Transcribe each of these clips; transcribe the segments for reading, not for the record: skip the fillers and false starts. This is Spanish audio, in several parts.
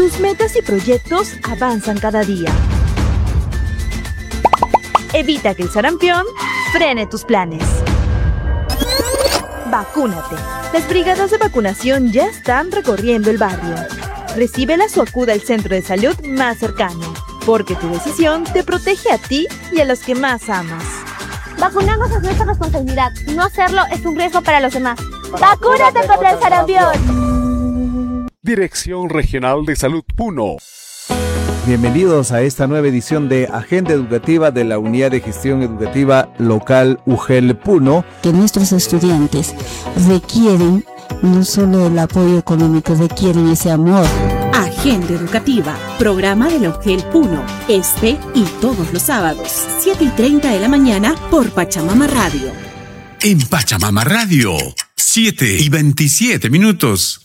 Tus metas y proyectos avanzan cada día. Evita que el sarampión frene tus planes. Vacúnate. Las brigadas de vacunación ya están recorriendo el barrio. Recíbelas o acuda al centro de salud más cercano, porque tu decisión te protege a ti y a los que más amas. Vacunarnos es nuestra responsabilidad. No hacerlo es un riesgo para los demás. ¡Vacúnate contra el sarampión! Dirección Regional de Salud Puno. Bienvenidos a esta nueva edición de Agenda Educativa de la Unidad de Gestión Educativa Local UGEL Puno. Que nuestros estudiantes requieren no solo el apoyo económico, requieren ese amor. Agenda Educativa, programa de la UGEL Puno, este y todos los sábados, 7:30 de la mañana por Pachamama Radio. En Pachamama Radio, 7:27.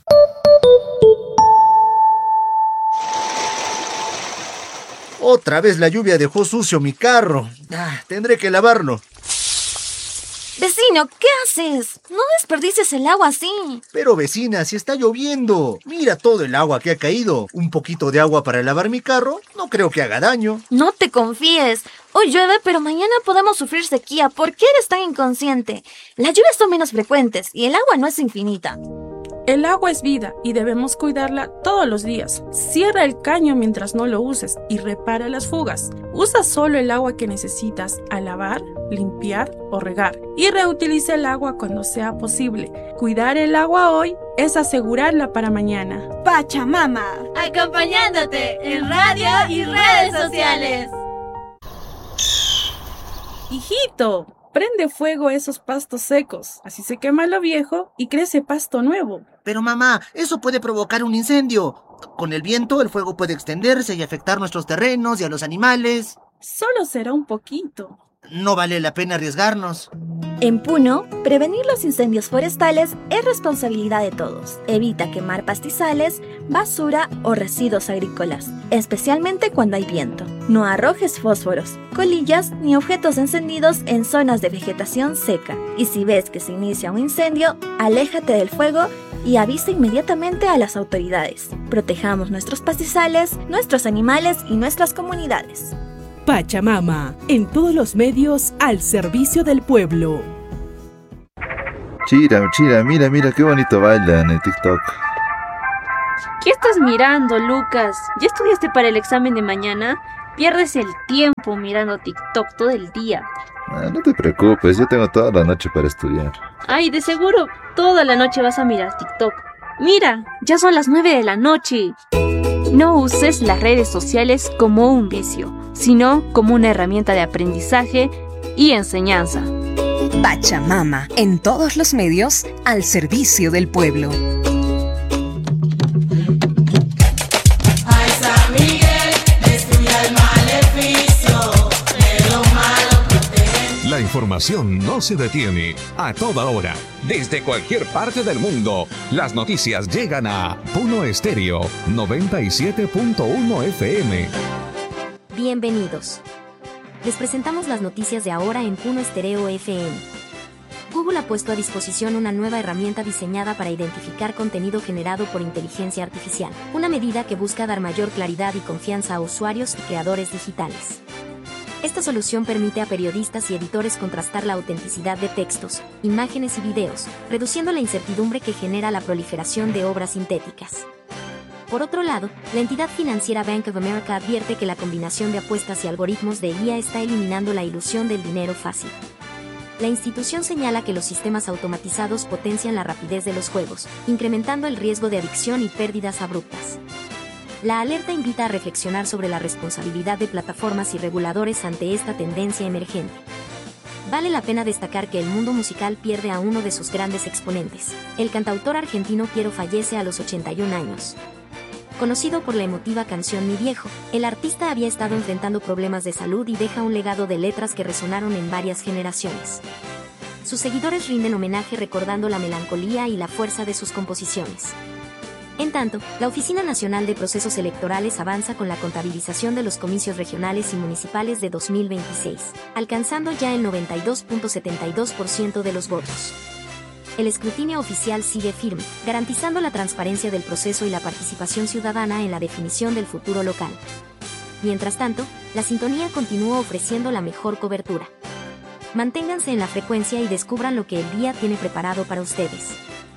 Otra vez la lluvia dejó sucio mi carro. Tendré que lavarlo. Vecino, ¿qué haces? No desperdicies el agua así. Pero vecina, si está lloviendo. Mira todo el agua que ha caído. Un poquito de agua para lavar mi carro no creo que haga daño. No te confíes. Hoy llueve, pero mañana podemos sufrir sequía. ¿Por qué eres tan inconsciente? Las lluvias son menos frecuentes y el agua no es infinita. El agua es vida y debemos cuidarla todos los días. Cierra el caño mientras no lo uses y repara las fugas. Usa solo el agua que necesitas al lavar, limpiar o regar. Y reutiliza el agua cuando sea posible. Cuidar el agua hoy es asegurarla para mañana. Pachamama, acompañándote en radio y redes sociales. Hijito, prende fuego a esos pastos secos, así se quema lo viejo y crece pasto nuevo. Pero mamá, eso puede provocar un incendio. Con el viento el fuego puede extenderse y afectar nuestros terrenos y a los animales. Solo será un poquito. No vale la pena arriesgarnos. En Puno, prevenir los incendios forestales es responsabilidad de todos. Evita quemar pastizales, basura o residuos agrícolas, especialmente cuando hay viento. No arrojes fósforos, colillas ni objetos encendidos en zonas de vegetación seca. Y si ves que se inicia un incendio, aléjate del fuego y avisa inmediatamente a las autoridades. Protejamos nuestros pastizales, nuestros animales y nuestras comunidades. Pachamama, en todos los medios al servicio del pueblo. Chira, mira qué bonito bailan en TikTok. ¿Qué estás mirando, Lucas? ¿Ya estudiaste para el examen de mañana? Pierdes el tiempo mirando TikTok todo el día. No te preocupes, yo tengo toda la noche para estudiar. Ay, de seguro toda la noche vas a mirar TikTok. Mira, ya son las 9 de la noche. No uses las redes sociales como un vicio, sino como una herramienta de aprendizaje y enseñanza. Pachamama, en todos los medios, al servicio del pueblo. La información no se detiene. A toda hora, desde cualquier parte del mundo, las noticias llegan a Puno Estéreo 97.1 FM. Bienvenidos. Les presentamos las noticias de ahora en Puno Estéreo FM. Google ha puesto a disposición una nueva herramienta diseñada para identificar contenido generado por inteligencia artificial, una medida que busca dar mayor claridad y confianza a usuarios y creadores digitales. Esta solución permite a periodistas y editores contrastar la autenticidad de textos, imágenes y videos, reduciendo la incertidumbre que genera la proliferación de obras sintéticas. Por otro lado, la entidad financiera Bank of America advierte que la combinación de apuestas y algoritmos de IA está eliminando la ilusión del dinero fácil. La institución señala que los sistemas automatizados potencian la rapidez de los juegos, incrementando el riesgo de adicción y pérdidas abruptas. La alerta invita a reflexionar sobre la responsabilidad de plataformas y reguladores ante esta tendencia emergente. Vale la pena destacar que el mundo musical pierde a uno de sus grandes exponentes. El cantautor argentino Piero fallece a los 81 años. Conocido por la emotiva canción Mi Viejo, el artista había estado enfrentando problemas de salud y deja un legado de letras que resonaron en varias generaciones. Sus seguidores rinden homenaje recordando la melancolía y la fuerza de sus composiciones. En tanto, la Oficina Nacional de Procesos Electorales avanza con la contabilización de los comicios regionales y municipales de 2026, alcanzando ya el 92.72% de los votos. el escrutinio oficial sigue firme, garantizando la transparencia del proceso y la participación ciudadana en la definición del futuro local. Mientras tanto, la sintonía continúa ofreciendo la mejor cobertura. Manténganse en la frecuencia y descubran lo que el día tiene preparado para ustedes.